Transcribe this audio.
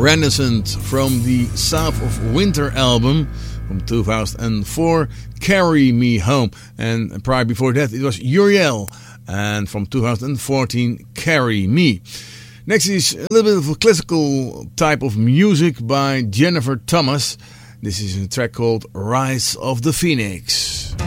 Renaissance from the South of Winter album from 2004, Carry Me Home. And prior before that it was Uriel, and from 2014, Carry Me. Next is a little bit of a classical type of music by Jennifer Thomas. This is a track called Rise of the Phoenix.